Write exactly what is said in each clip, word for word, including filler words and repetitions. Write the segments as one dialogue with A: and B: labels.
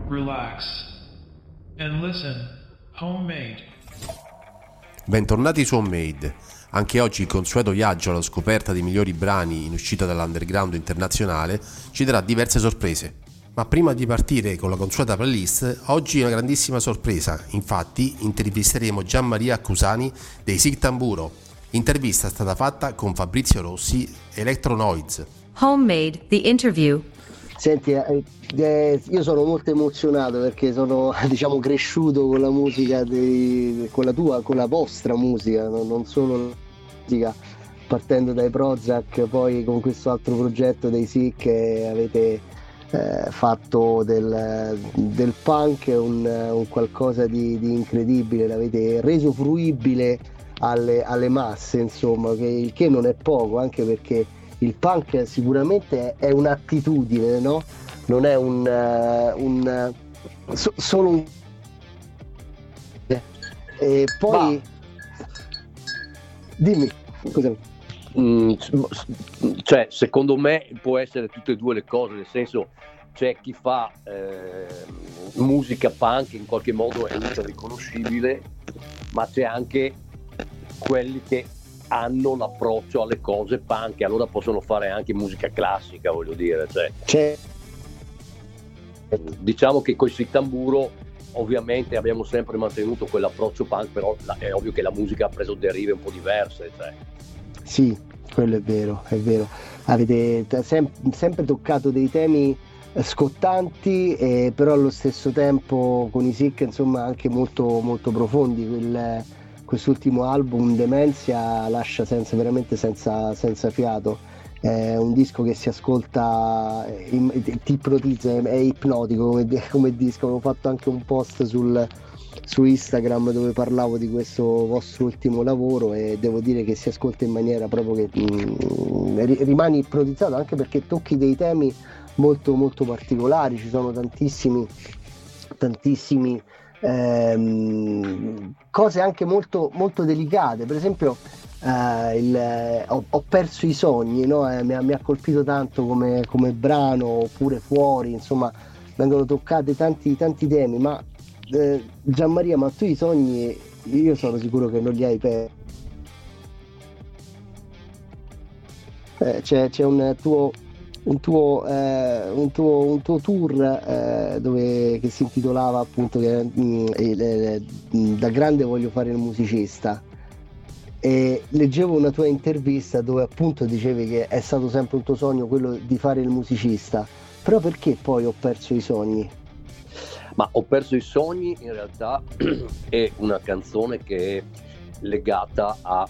A: relax, and listen. Homemade.
B: Bentornati su Homemade. Anche oggi il consueto viaggio alla scoperta dei migliori brani in uscita dall'underground internazionale ci darà diverse sorprese. Ma prima di partire con la consueta playlist, oggi è una grandissima sorpresa. Infatti intervisteremo Gianmaria Accusani dei Sic Tamburo. L'intervista è stata fatta con Fabrizio Rossi, Electronoids.
C: Homemade, the interview.
D: Senti, eh, eh, io sono molto emozionato perché sono, diciamo, cresciuto con la musica, dei, con la tua, con la vostra musica, no? Non solo la musica, partendo dai Prozac, poi con questo altro progetto dei Sic che avete eh, fatto del, del punk, un, un qualcosa di, di incredibile, l'avete reso fruibile alle, alle masse, insomma, che, il che non è poco, anche perché il punk sicuramente è un'attitudine, no? Non è un, uh, un uh, so, solo un e poi
E: Ma...
D: dimmi, scusami.
E: Mm, cioè, secondo me può essere tutte e due le cose, nel senso, c'è chi fa eh, musica punk, in qualche modo è ultra riconoscibile, ma c'è anche quelli che hanno l'approccio alle cose punk e allora possono fare anche musica classica, voglio dire, cioè,
D: c'è.
E: Diciamo che con il Sic Tamburo ovviamente abbiamo sempre mantenuto quell'approccio punk, però è ovvio che la musica ha preso derive un po' diverse, cioè.
D: Sì, quello è vero, è vero. Avete sem- sempre toccato dei temi scottanti, eh, però allo stesso tempo con i Sic, insomma, anche molto, molto profondi. Quel, quest'ultimo album, Dementia, lascia senza, veramente senza, senza fiato. È un disco che si ascolta, ti ipnotizza, è ipnotico come, come disco. Avevo fatto anche un post sul, su Instagram dove parlavo di questo vostro ultimo lavoro e devo dire che si ascolta in maniera proprio che mh, rimani ipnotizzato, anche perché tocchi dei temi molto molto particolari. Ci sono tantissimi tantissimi ehm, cose anche molto molto delicate, per esempio Uh, il, eh, ho, ho perso i sogni, no? eh, mi, ha, mi ha colpito tanto come, come brano, oppure Fuori, insomma vengono toccati tanti, tanti temi, ma eh, Gianmaria, ma tu i sogni io sono sicuro che non li hai persi. Eh, c'è, c'è un tuo un tuo, eh, un tuo, un tuo tour eh, dove, che si intitolava appunto che, mh, eh, da grande voglio fare il musicista. E leggevo una tua intervista dove appunto dicevi che è stato sempre un tuo sogno quello di fare il musicista, però perché poi ho perso i sogni?
E: Ma ho perso i sogni in realtà è una canzone che è legata a,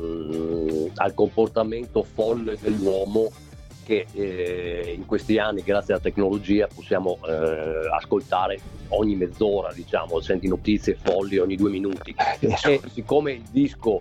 E: mh, al comportamento folle dell'uomo che eh, in questi anni grazie alla tecnologia possiamo eh, ascoltare ogni mezz'ora, diciamo, senti notizie folli ogni due minuti e siccome il disco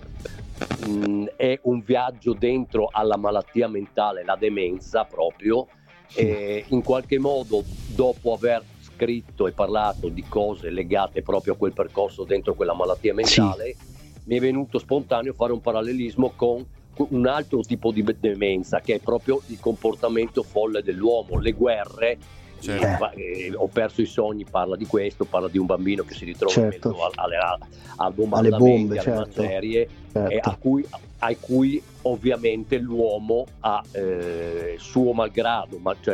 E: mh, è un viaggio dentro alla malattia mentale, la demenza proprio, sì. E in qualche modo dopo aver scritto e parlato di cose legate proprio a quel percorso dentro quella malattia mentale, sì. Mi è venuto spontaneo fare un parallelismo con un altro tipo di demenza che è proprio il comportamento folle dell'uomo, le guerre. Certo. Eh, ho perso i sogni, parla di questo, parla di un bambino che si ritrova
D: certo.
E: in mezzo alle, alle bombardamenti, alle, bombe, alle certo. macerie,
D: certo.
E: eh, a, cui, a cui ovviamente l'uomo ha eh, suo malgrado, ma, cioè,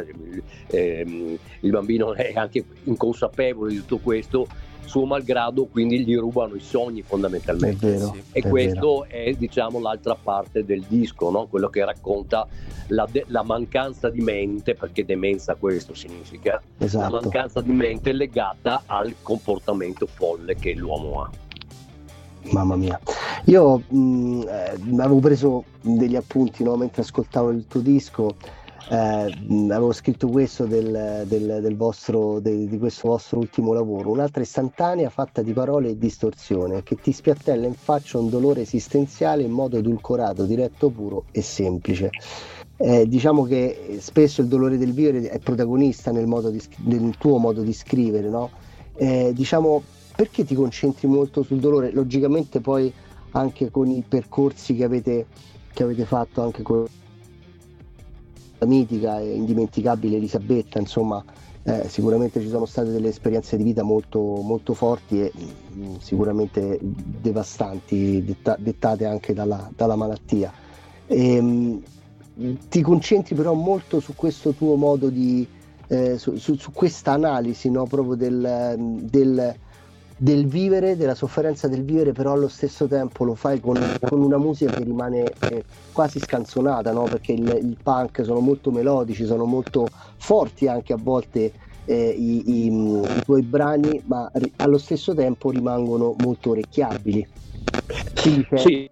E: eh, il bambino è anche inconsapevole di tutto questo, suo malgrado, quindi gli rubano i sogni fondamentalmente.
D: È vero,
E: e
D: è
E: questo
D: vero.
E: è diciamo l'altra parte del disco, no? Quello che racconta la, de- la mancanza di mente, perché demenza questo significa,
D: esatto.
E: La mancanza di mente legata al comportamento folle che l'uomo ha.
D: Mamma mia, io mh, eh, avevo preso degli appunti, no, mentre ascoltavo il tuo disco. Eh, avevo scritto questo del, del, del vostro, de, di questo vostro ultimo lavoro, un'altra istantanea fatta di parole e distorsione che ti spiattella in faccia un dolore esistenziale in modo edulcorato, diretto, puro e semplice. Eh, diciamo che spesso il dolore del vivere è protagonista nel, modo di, nel tuo modo di scrivere, no? Eh, diciamo, perché ti concentri molto sul dolore? Logicamente poi anche con i percorsi che avete, che avete fatto anche con mitica e indimenticabile Elisabetta, insomma. Eh, sicuramente ci sono state delle esperienze di vita molto, molto forti e mh, sicuramente devastanti, detta, dettate anche dalla, dalla malattia. E, mh, ti concentri però molto su questo tuo modo di, eh, su, su, su questa analisi, no? Proprio del, del, del vivere, della sofferenza del vivere, però allo stesso tempo lo fai con, con una musica che rimane eh, quasi scanzonata, no? Perché il, il punk sono molto melodici, sono molto forti anche a volte eh, i, i, i tuoi brani, ma ri- allo stesso tempo rimangono molto orecchiabili. Quindi c'è,
E: Sì.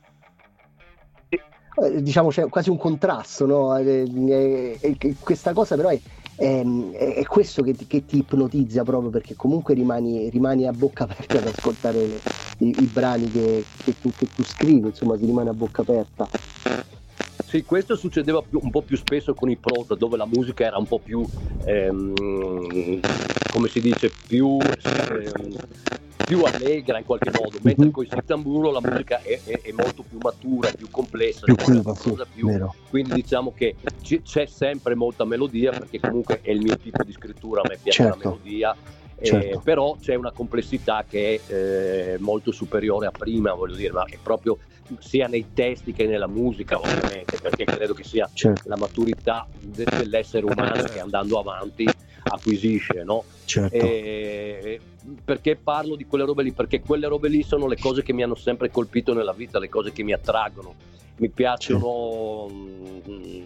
D: eh, diciamo c'è quasi un contrasto, no? Eh, eh, eh, questa cosa però è, è, è questo che ti, che ti ipnotizza, proprio perché comunque rimani, rimani a bocca aperta ad ascoltare le, i, i brani che, che, tu, che tu scrivi, insomma si rimane a bocca aperta.
E: Sì, questo succedeva più, un po' più spesso con i prota, dove la musica era un po' più, ehm, come si dice, più, ehm, più allegra in qualche modo, mentre
D: Mhm.
E: con il tamburo la musica è, è- è molto più matura, più complessa,
D: Più
E: c'è una
D: cupa, sì,
E: cosa più-
D: vero.
E: quindi diciamo che ci- c'è sempre molta melodia, perché comunque è il mio tipo di scrittura, a me piace
D: Certo.
E: la melodia. Eh,
D: Certo.
E: però c'è una complessità che è eh, molto superiore a prima, voglio dire, ma è proprio sia nei testi che nella musica, ovviamente, perché credo che sia
D: Certo,
E: la maturità de- dell'essere umano che andando avanti acquisisce, no?
D: certo.
E: E perché parlo di quelle robe lì? Perché quelle robe lì sono le cose che mi hanno sempre colpito nella vita, le cose che mi attraggono. Mi piacciono. mm,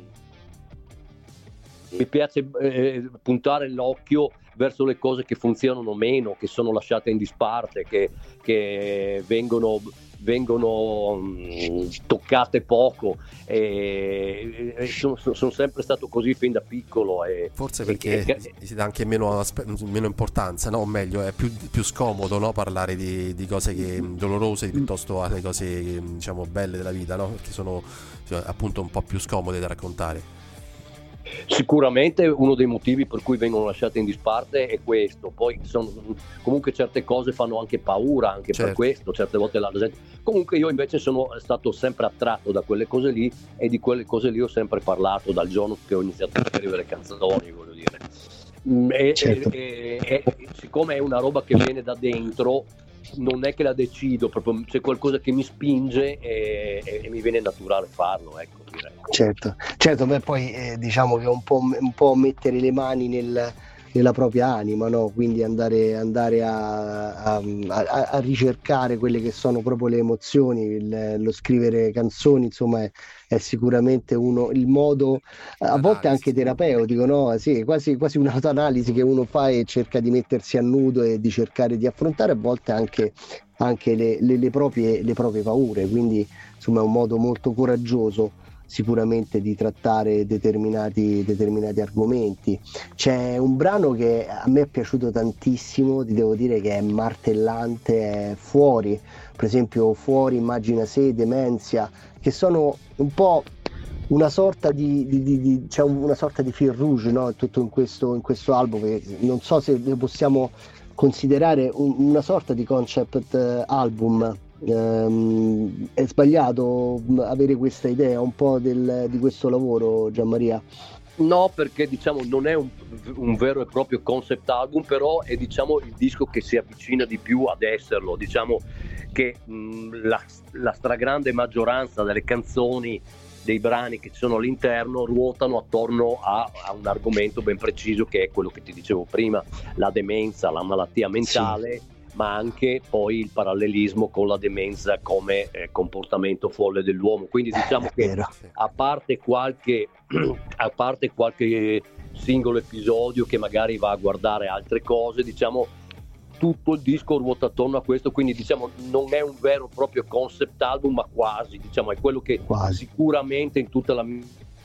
E: Mi piace eh, puntare l'occhio verso le cose che funzionano meno, che sono lasciate in disparte, che, che vengono, vengono mh, toccate poco. E, e sono, sono sempre stato così fin da piccolo. E,
B: Forse
E: e-
B: perché
E: e-
B: si dà anche meno, aspe- meno importanza, no? O meglio, è più, più scomodo, no? Parlare di, di cose che, dolorose piuttosto alle cose, diciamo, belle della vita, no? Perché sono cioè, appunto un po' più scomode da raccontare.
E: Sicuramente uno dei motivi per cui vengono lasciate in disparte è questo. Poi sono, comunque certe cose fanno anche paura, anche
B: Certo.
E: per questo, certe volte la gente. Comunque io invece sono stato sempre attratto da quelle cose lì, e di quelle cose lì ho sempre parlato dal giorno che ho iniziato a scrivere canzoni, voglio dire. Mm, E,
D: Certo.
E: e- e- e siccome è una roba che viene da dentro, non è che la decido, proprio c'è qualcosa che mi spinge e, e- e mi viene naturale farlo, ecco, direi.
D: Certo, certo, beh, poi eh, diciamo che è un po', un po' mettere le mani nel- nella propria anima, no? Quindi andare, andare a, a- a- a ricercare quelle che sono proprio le emozioni, il- lo scrivere canzoni, insomma, è, è sicuramente uno, il modo, a volte anche terapeutico, no? Sì, quasi, quasi un'autoanalisi che uno fa e cerca di mettersi a nudo e di cercare di affrontare a volte anche, anche le, le- le proprie, le proprie paure, quindi insomma è un modo molto coraggioso sicuramente di trattare determinati, determinati argomenti. C'è un brano che a me è piaciuto tantissimo, ti devo dire che è martellante, è Fuori, per esempio Fuori, Immagina Se, Demenzia, che sono un po' una sorta di, di, di, di c'è una sorta di fil rouge, no? Tutto in questo, in questo album, che non so se lo possiamo considerare un- una sorta di concept eh, album. Ehm, è sbagliato mh, avere questa idea un po' del- di questo lavoro, Gianmaria?
E: No, perché diciamo non è un, un vero e proprio concept album, però è diciamo il disco che si avvicina di più ad esserlo. Diciamo che mh, la, la stragrande maggioranza delle canzoni, dei brani che ci sono all'interno, ruotano attorno a, a un argomento ben preciso, che è quello che ti dicevo prima, la demenza, la malattia mentale, ma anche poi il parallelismo con la demenza come eh, comportamento folle dell'uomo. Quindi diciamo
D: È
E: che
D: vero.
E: a parte qualche a parte qualche singolo episodio che magari va a guardare altre cose, diciamo tutto il disco ruota attorno a questo, quindi diciamo non è un vero e proprio concept album, ma quasi, diciamo è quello che
D: Quasi.
E: sicuramente in tutta la mia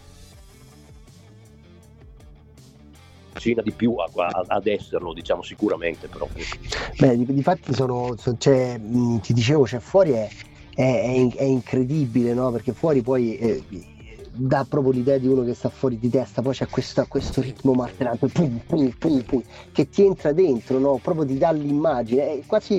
E: vicina di più a- a- ad esserlo, diciamo sicuramente proprio.
D: Beh, di, difatti sono, so- c'è, mh, ti dicevo, c'è Fuori è, è, è in- è incredibile, no? Perché Fuori poi eh, dà proprio l'idea di uno che sta fuori di testa, poi c'è questo, questo ritmo martellante, pum, pum, pum, pum, che ti entra dentro, no? Proprio ti dà l'immagine, è quasi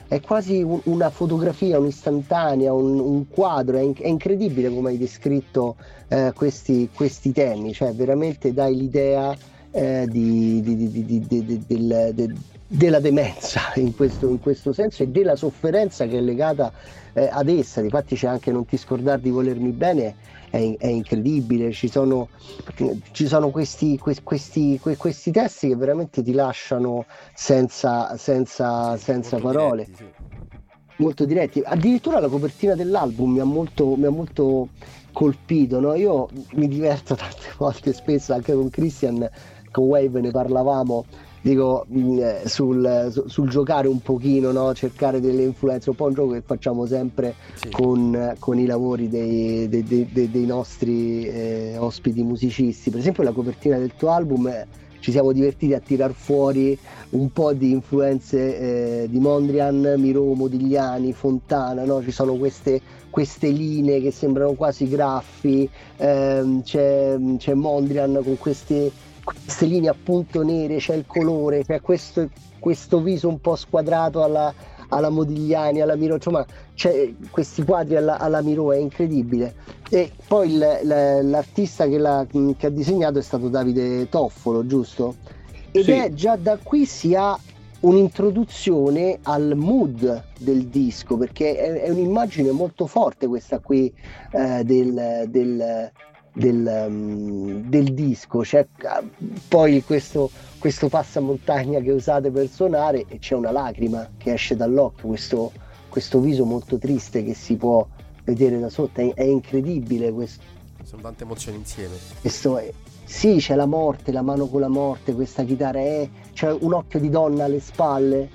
D: è quasi un, una fotografia, un'istantanea, un, un quadro, è, in, è incredibile come hai descritto eh, questi, questi temi, cioè veramente dai l'idea eh, di, di, di, di, di, di, di, del, de, della demenza in questo, in questo senso, e della sofferenza che è legata eh, ad essa. Difatti c'è anche Non ti scordar di volermi bene, è, è incredibile, ci sono, ci sono questi, questi, questi testi che veramente ti lasciano senza, senza,
B: Sì,
D: senza
B: molto
D: parole.
B: diretti, sì.
D: Molto diretti, addirittura la copertina dell'album mi ha molto, mi ha molto colpito, no? Io mi diverto tante volte, spesso anche con Christian, con Wave ne parlavamo, dico mh, sul, su- sul giocare un pochino, no? Cercare delle influenze, un po' un gioco che facciamo sempre
B: Sì.
D: con, con i lavori dei, dei- dei- dei- dei nostri eh, ospiti musicisti. Per esempio la copertina del tuo album, eh, ci siamo divertiti a tirar fuori un po' di influenze eh, di Mondrian, Miro, Modigliani, Fontana, no? Ci sono queste, queste linee che sembrano quasi graffi, ehm, c'è, c'è Mondrian con queste, queste linee appunto nere, c'è il colore, c'è questo, questo viso un po' squadrato alla, alla Modigliani, alla Miro, insomma c'è questi quadri alla, alla Miro, è incredibile. E poi il- l- l'artista che, l'ha, che ha disegnato è stato Davide Toffolo, giusto? Ed
E: Sì.
D: è già da qui si ha un'introduzione al mood del disco, perché è, è un'immagine molto forte questa qui eh, del, del, del, um, del disco. C'è uh, poi questo, questo passamontagna che usate per suonare e c'è una lacrima che esce dall'occhio, questo, questo viso molto triste che si può vedere da sotto, è, è incredibile questo.
B: Sono tante emozioni insieme.
D: Questo è, sì, c'è la morte, la mano con la morte, questa chitarra, è, c'è un occhio di donna alle spalle.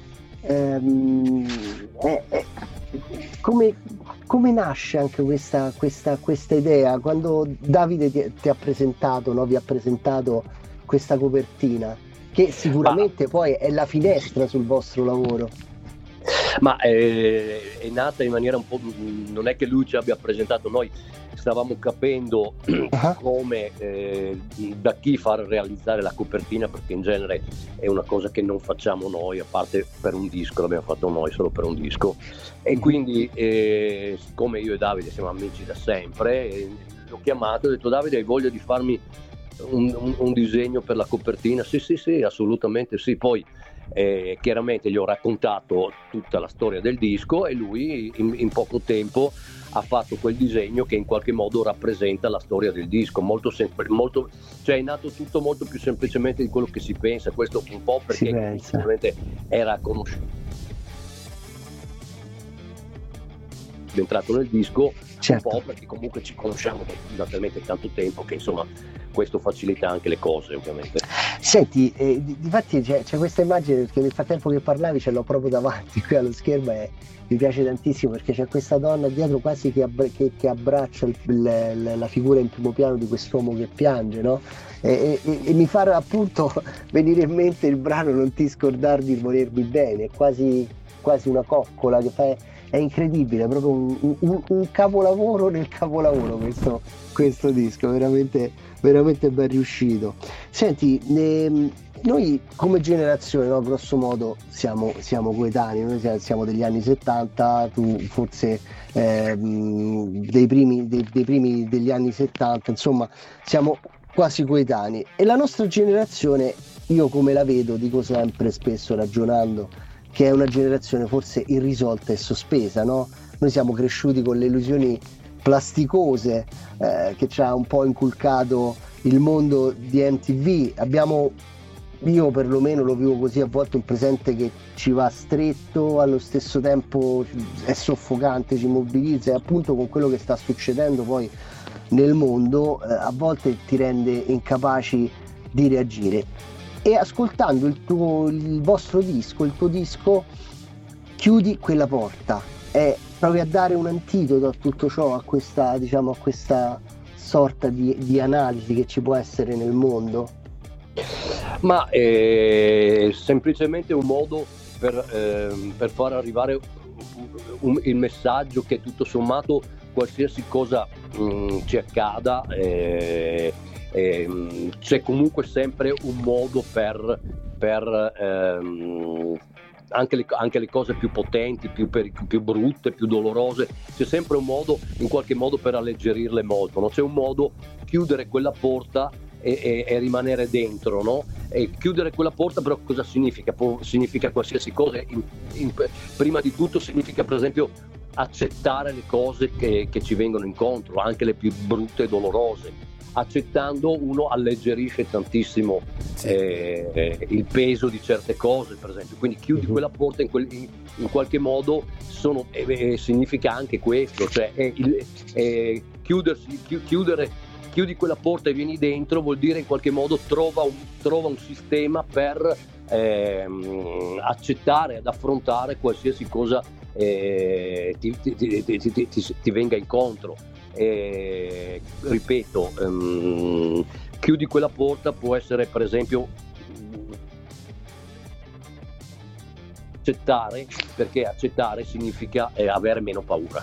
D: Ehm, è- è- come, come nasce anche questa, questa, questa idea? Quando Davide ti, ti ha presentato, no? Vi ha presentato questa copertina, che sicuramente poi è la finestra sul vostro lavoro.
E: Ma è, è nata in maniera un po', non è che lui ci abbia presentato, noi stavamo capendo
D: Ah.
E: come, eh, da chi far realizzare la copertina, perché in genere è una cosa che non facciamo noi, a parte per un disco, l'abbiamo fatto noi solo per un disco, e
D: Mhm.
E: quindi eh, siccome io e Davide siamo amici da sempre, eh, l'ho chiamato e ho detto: Davide, hai voglia di farmi un, un- un disegno per la copertina? Sì, sì, sì, assolutamente sì. Poi eh, chiaramente gli ho raccontato tutta la storia del disco e lui in, in poco tempo ha fatto quel disegno che in qualche modo rappresenta la storia del disco, molto sempre, molto, cioè è nato tutto molto più semplicemente di quello che si pensa, questo un po'
D: Si
E: perché
D: pensa.
E: sicuramente era conosciuto, è entrato nel disco,
D: Certo.
E: un po' perché comunque ci conosciamo da talmente tanto tempo che insomma questo facilita anche le cose, ovviamente.
D: Senti, eh, di- difatti c'è, c'è questa immagine, perché nel frattempo che parlavi ce l'ho proprio davanti qui allo schermo e mi piace tantissimo, perché c'è questa donna dietro quasi che, abbra- che- che abbraccia il- il- la figura in primo piano di quest'uomo che piange, no? E, e- e mi fa appunto venire in mente il brano Non ti scordar di volermi bene, è quasi, quasi una coccola che fa, è incredibile, è proprio un, un- un capolavoro nel capolavoro questo, questo disco, veramente, veramente ben riuscito. Senti, ehm, noi come generazione, no, grosso modo siamo, siamo coetanei, noi siamo, siamo degli anni settanta, tu forse ehm, dei, primi, dei, dei primi degli anni settanta, insomma siamo quasi coetanei, e la nostra generazione, io come la vedo, dico sempre spesso ragionando, che è una generazione forse irrisolta e sospesa, no? Noi siamo cresciuti con le illusioni plasticose eh, che ci ha un po' inculcato il mondo di M T V. Abbiamo, io perlomeno lo vivo così, a volte un presente che ci va stretto, allo stesso tempo è soffocante, ci mobilizza, e appunto con quello che sta succedendo poi nel mondo eh, a volte ti rende incapaci di reagire. E ascoltando il tuo, il vostro disco, il tuo disco, chiudi quella porta e provi a dare un antidoto a tutto ciò, a questa, diciamo, a questa sorta di, di analisi che ci può essere nel mondo.
E: Ma è semplicemente un modo per, ehm, per far arrivare un- il messaggio che tutto sommato qualsiasi cosa mh, ci accada, eh, ehm, c'è comunque sempre un modo per, per, ehm, anche le, anche le cose più potenti, più, per, più brutte, più dolorose, c'è sempre un modo, in qualche modo, per alleggerirle molto, no? C'è un modo, chiudere quella porta e, e, e rimanere dentro, no? E chiudere quella porta però cosa significa? Può, significa qualsiasi cosa. In, in, prima di tutto significa, per esempio, accettare le cose che, che ci vengono incontro, anche le più brutte e dolorose. Accettando, uno alleggerisce tantissimo sì. eh, il peso di certe cose, per esempio. Quindi chiudi uh-huh. quella porta, in, quel, in, in qualche modo sono, eh, eh, significa anche questo, cioè eh, il, eh, chiudersi, chi, chiudere, chiudi quella porta e vieni dentro, vuol dire in qualche modo trova un, trova un sistema per ehm, accettare, ad affrontare qualsiasi cosa eh, ti, ti, ti, ti, ti, ti, ti venga incontro. E, ripeto, um, chiudi quella porta, può essere, per esempio, accettare, perché accettare significa eh, avere meno paura.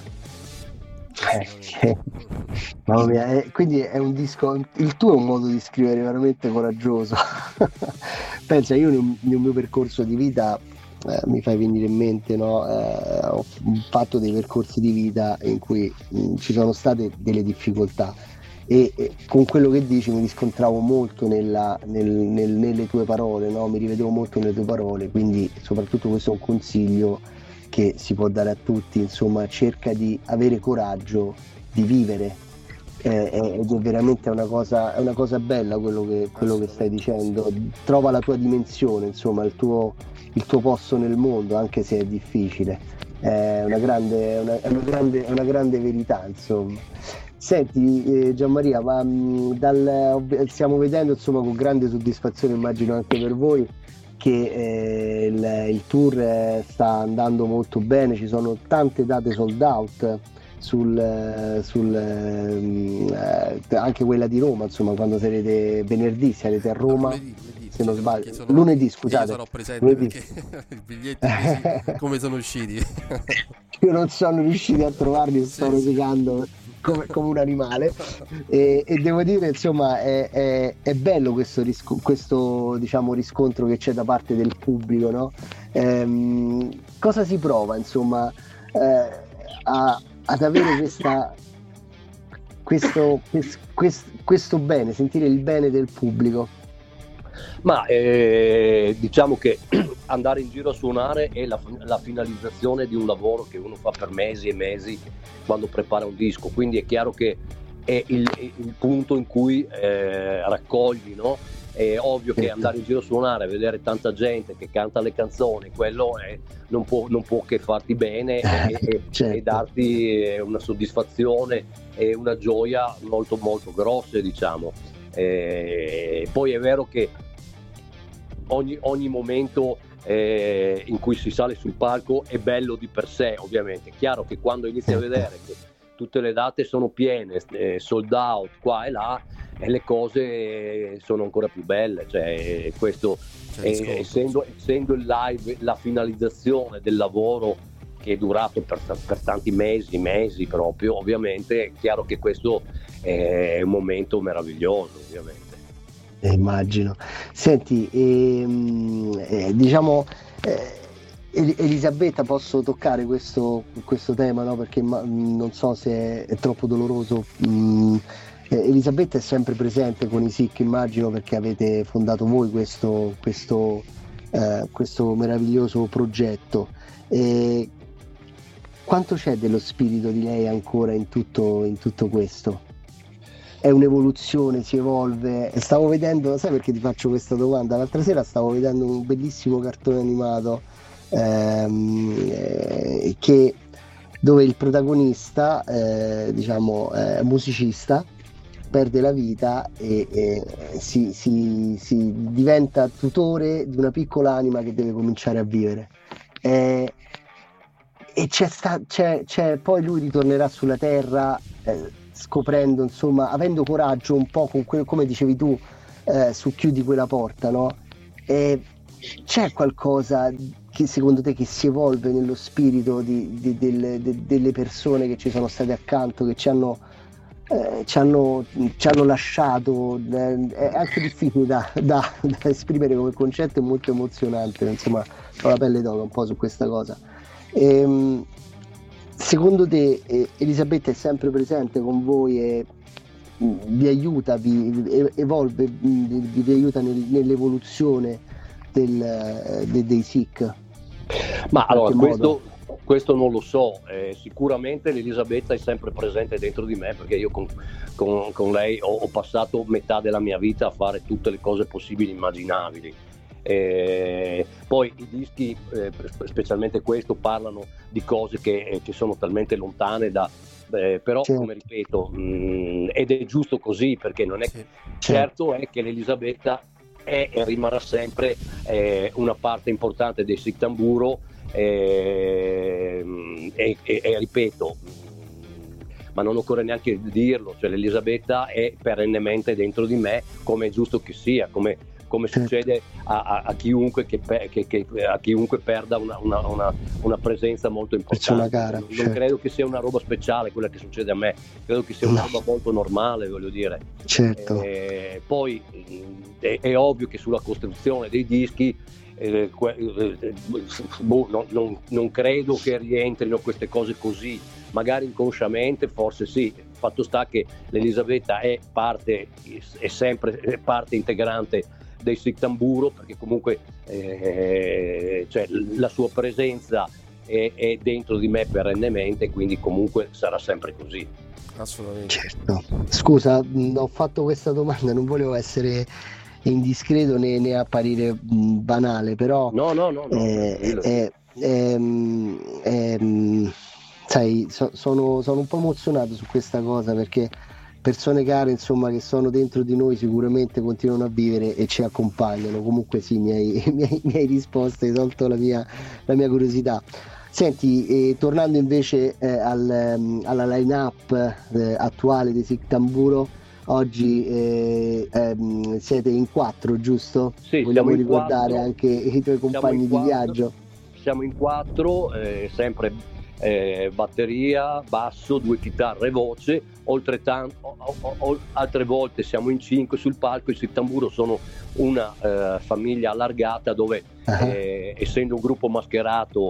D: Eh, mamma mia, eh, quindi è un disco, il tuo è un modo di scrivere veramente coraggioso. Pensa, io nel, nel mio percorso di vita Eh, mi fai venire in mente, no? Eh, ho fatto dei percorsi di vita in cui mh, ci sono state delle difficoltà e, e con quello che dici mi riscontravo molto nella, nel, nel, nelle tue parole, no? Mi rivedevo molto nelle tue parole, quindi soprattutto questo è un consiglio che si può dare a tutti, insomma, cerca di avere coraggio di vivere eh, ed è veramente una cosa, è una cosa bella quello che, quello che stai dicendo, trova la tua dimensione, insomma, il tuo il tuo posto nel mondo, anche se è difficile, è una grande, una, è una grande, è una grande verità, insomma. Senti eh, Gianmaria, ma mh, dal, stiamo vedendo, insomma, con grande soddisfazione, immagino anche per voi, che eh, il, il tour eh, sta andando molto bene, ci sono tante date sold out sul, sul eh, anche quella di Roma, insomma, quando sarete venerdì, sarete a Roma. Lunedì, lunedì, se non sbaglio, sono, lunedì, scusate.
B: Io sarò presente lunedì. Perché i biglietti come, come sono usciti?
D: Io non sono riuscito a trovarli, sì, sto rosicando come, come un animale e, e devo dire, insomma, è, è, è bello questo, risco, questo diciamo riscontro che c'è da parte del pubblico, no? Ehm, cosa si prova, insomma, eh, a, ad avere questa questo, questo, questo bene, sentire il bene del pubblico?
E: Ma eh, diciamo che andare in giro a suonare è la, la finalizzazione di un lavoro che uno fa per mesi e mesi quando prepara un disco, quindi è chiaro che è il, il punto in cui eh, raccogli, no? È ovvio che andare in giro a suonare, vedere tanta gente che canta le canzoni, quello è, non, può, non può che farti bene e, e, certo. e darti una soddisfazione e una gioia molto molto grosse, diciamo. E poi è vero che ogni, ogni momento eh, in cui si sale sul palco è bello di per sé, ovviamente. È chiaro che quando inizi a vedere che tutte le date sono piene, eh, sold out qua e là, e le cose sono ancora più belle, cioè questo eh, essendo, essendo il live la finalizzazione del lavoro che è durato per, per tanti mesi, mesi proprio, ovviamente è chiaro che questo è un momento meraviglioso, ovviamente.
D: Eh, immagino. Senti, ehm, eh, diciamo eh, Elisabetta, posso toccare questo, questo tema, no? Perché ma, non so se è, è troppo doloroso. Mm, eh, Elisabetta è sempre presente con i Sick, immagino, perché avete fondato voi questo, questo, eh, questo meraviglioso progetto. E quanto c'è dello spirito di lei ancora in tutto, in tutto questo? È un'evoluzione, si evolve. Stavo vedendo, sai perché ti faccio questa domanda? L'altra sera stavo vedendo un bellissimo cartone animato ehm, eh, che, dove il protagonista, eh, diciamo, eh, musicista, perde la vita e, e si, si, si diventa tutore di una piccola anima che deve cominciare a vivere. Eh, e c'è, sta, c'è, c'è poi lui ritornerà sulla terra eh, scoprendo, insomma, avendo coraggio un po' con quello, come dicevi tu, eh, su chiudi quella porta, no? E c'è qualcosa che secondo te che si evolve nello spirito di, di, delle, de, delle persone che ci sono state accanto, che ci hanno eh, ci, hanno, ci hanno lasciato, eh, è anche difficile da, da, da esprimere come concetto, è molto emozionante, insomma ho la pelle d'oca un po' su questa cosa. Ehm, secondo te eh, Elisabetta è sempre presente con voi e mh, vi aiuta, vi evolve, mh, vi, vi aiuta nel, nell'evoluzione del, de, dei Sick?
E: Ma allora questo, questo non lo so, eh, sicuramente l'Elisabetta è sempre presente dentro di me, perché io con, con, con lei ho, ho passato metà della mia vita a fare tutte le cose possibili e immaginabili. Eh, poi i dischi, eh, specialmente questo, parlano di cose che, eh, che sono talmente lontane da, eh, però
D: Certo.
E: come ripeto, mh, ed è giusto così, perché non è
B: Sì.
E: certo è che l'Elisabetta è e rimarrà sempre eh, una parte importante dei Sick Tamburo, eh, e, e, e ripeto, ma non occorre neanche dirlo, cioè l'Elisabetta è perennemente dentro di me, come è giusto che sia, come come succede a, a, a, chiunque che, pe- che, che a chiunque perda una, una, una, una presenza molto importante.
D: Cara,
E: non
D: certo.
E: credo che sia una roba speciale quella che succede a me, credo che sia una roba molto normale, voglio dire.
D: Certo.
E: Eh, poi è, è ovvio che sulla costruzione dei dischi eh, que- eh, boh, non, non, non credo che rientrino queste cose così, magari inconsciamente, forse sì. Fatto sta che l'Elisabetta è parte, è sempre è parte integrante dei Sick Tamburo, perché comunque eh, cioè, la sua presenza è, è dentro di me perennemente, quindi comunque sarà sempre così.
B: Assolutamente.
D: Certo. Scusa, mh, ho fatto questa domanda, non volevo essere indiscreto né, né apparire mh, banale, però
E: No, no, no, no.
D: eh, eh, ehm, ehm, sai, so- sono, sono un po' emozionato su questa cosa, perché persone care, insomma, che sono dentro di noi sicuramente continuano a vivere e ci accompagnano. Comunque sì, mi hai, mi hai, mi hai risposto, hai tolto la mia, la mia curiosità. Senti, eh, tornando invece eh, al, ehm, alla line-up eh, attuale dei Sick Tamburo, oggi eh, ehm, siete in quattro, giusto?
E: Sì,
D: Vogliamo
E: siamo in
D: ricordare
E: quattro.
D: anche i tuoi
E: Siamo
D: compagni
E: in
D: di
E: quattro.
D: viaggio.
E: Siamo in quattro, eh, sempre eh, batteria, basso, due chitarre e voce, oltre tanto, o, o, o, altre volte siamo in cinque sul palco. I Sick Tamburo sono una eh, famiglia allargata dove eh, essendo un gruppo mascherato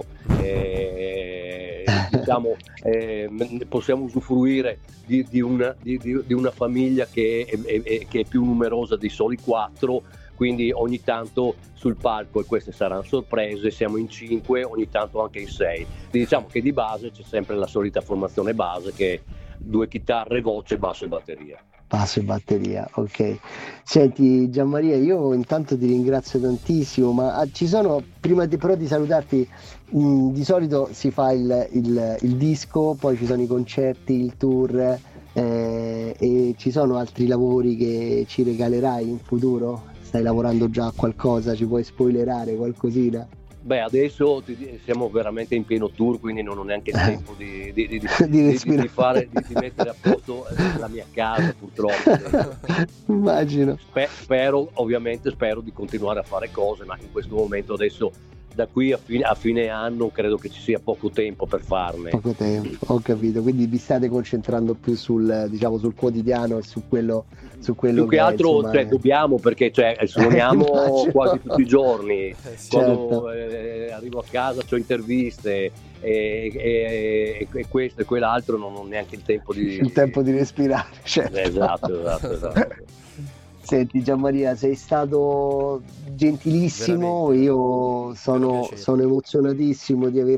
E: eh, diciamo eh, possiamo usufruire di, di, una, di, di una famiglia che è, è, che è più numerosa dei soli quattro. Quindi ogni tanto sul palco, e queste saranno sorprese, siamo in cinque, ogni tanto anche in sei. Diciamo che di base c'è sempre la solita formazione base, che è due chitarre, voce, basso e batteria.
D: Basso e batteria, ok. Senti Gianmaria, io intanto ti ringrazio tantissimo, ma ah, ci sono, prima di, però di salutarti, mh, di solito si fa il, il, il disco, poi ci sono i concerti, il tour, eh, e ci sono altri lavori che ci regalerai in futuro? Stai lavorando già a qualcosa? Ci puoi spoilerare qualcosina?
E: Beh, adesso ti, siamo veramente in pieno tour, quindi non ho neanche il tempo di, di, di,
D: di,
E: di, di, di, fare, di, di mettere a posto la mia casa, purtroppo.
D: Immagino.
E: Sper, spero, ovviamente spero di continuare a fare cose, ma in questo momento adesso, da qui a fine, a fine anno, credo che ci sia poco tempo per farne.
D: Poco tempo, ho capito. Quindi vi state concentrando più sul, diciamo, sul quotidiano e su quello, su quello
E: più che, che altro,
D: insomma,
E: cioè,
D: è...
E: dobbiamo, perché cioè, suoniamo quasi tutti i giorni.
D: Certo.
E: Quando eh, arrivo a casa c'ho interviste e, e, e questo e quell'altro, non ho neanche il tempo di
D: il tempo di respirare, certo.
E: Esatto, esatto, esatto.
D: Senti Gianmaria, sei stato gentilissimo,
B: veramente,
D: io sono, sono emozionatissimo di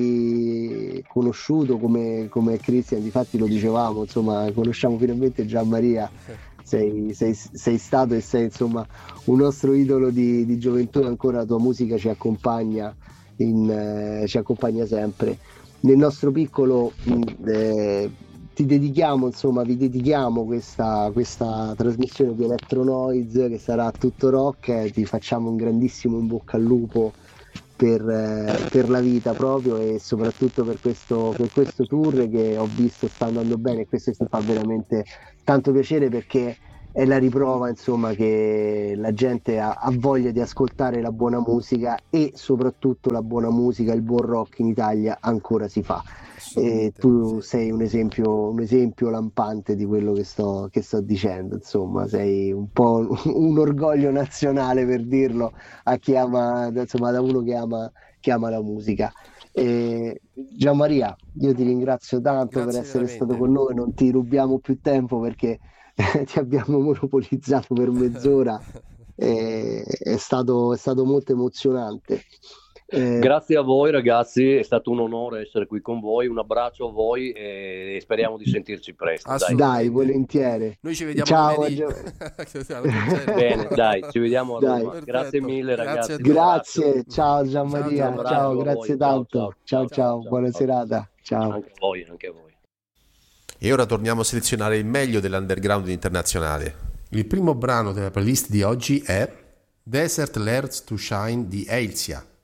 D: averti conosciuto come, come Christian, difatti lo dicevamo, insomma, conosciamo finalmente Gianmaria, sei, sei, sei stato e sei insomma un nostro idolo di, di gioventù, ancora la tua musica ci accompagna, in, eh, ci accompagna sempre. Nel nostro piccolo... Eh, ti dedichiamo, insomma, vi dedichiamo questa, questa trasmissione di Electronoise che sarà tutto rock, ti facciamo un grandissimo in bocca al lupo per, eh, per la vita proprio e soprattutto per questo, per questo tour che ho visto sta andando bene, e questo ci fa veramente tanto piacere, perché è la riprova, insomma, che la gente ha, ha voglia di ascoltare la buona musica, e soprattutto la buona musica, il buon rock in Italia ancora si fa. E tu sei un esempio, un esempio lampante di quello che sto, che sto dicendo, insomma, sei un po' un orgoglio nazionale, per dirlo a chi ama, insomma, da uno che ama, che ama la musica. E Gianmaria, io ti ringrazio tanto
B: Grazie
D: per essere
B: veramente.
D: stato con noi, non ti rubiamo più tempo perché ti abbiamo monopolizzato per mezz'ora. E è stato, è stato molto emozionante. Eh,
E: Grazie a voi ragazzi, è stato un onore essere qui con voi, un abbraccio a voi e speriamo di sentirci presto. Dai.
B: Assolutamente.
D: Dai, volentieri.
B: Noi ci vediamo
D: Ciao,
B: lunedì.
D: Gio-
E: Bene, dai, ci vediamo a
D: Dai.
E: Roma.
B: Perfetto.
E: Grazie mille
B: Grazie
E: ragazzi.
B: a te.
D: Grazie, ciao Gianmaria,
B: Ciao,
D: ciao,
B: ciao,
E: ciao.
D: grazie
E: Ciao,
D: tanto.
E: ciao,
D: Ciao,
E: ciao,
D: ciao,
E: ciao.
D: buona serata. Ciao.
E: Anche a voi, anche a voi.
B: E ora torniamo a selezionare il meglio dell'underground internazionale. Il primo brano della playlist di oggi è Desert Learns to Shine di Ailsia.